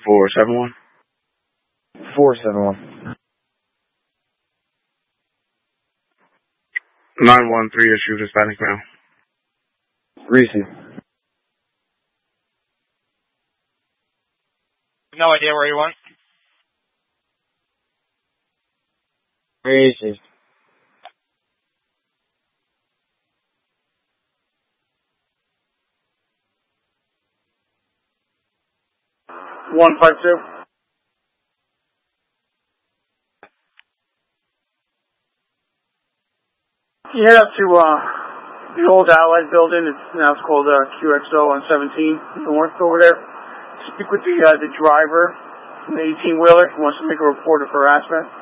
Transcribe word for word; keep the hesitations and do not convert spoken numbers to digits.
four seven one. four seven one. nine one three issue Hispanic male. Receive. No idea where you went. Receive. one five two. You head up to uh, the old Allied building. It's now it's called uh, Q X O on seventeen North over there. Speak with the uh, the driver, an eighteen wheeler. He wants to make a report of harassment.